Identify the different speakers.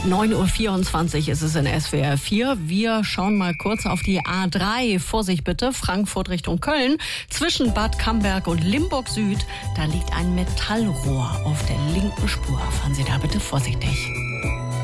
Speaker 1: 9:24 Uhr ist es in SWR 4. Wir schauen mal kurz auf die A3. Vorsicht bitte, Frankfurt Richtung Köln. Zwischen Bad Camberg und Limburg Süd, da liegt ein Metallrohr auf der linken Spur. Fahren Sie da bitte vorsichtig.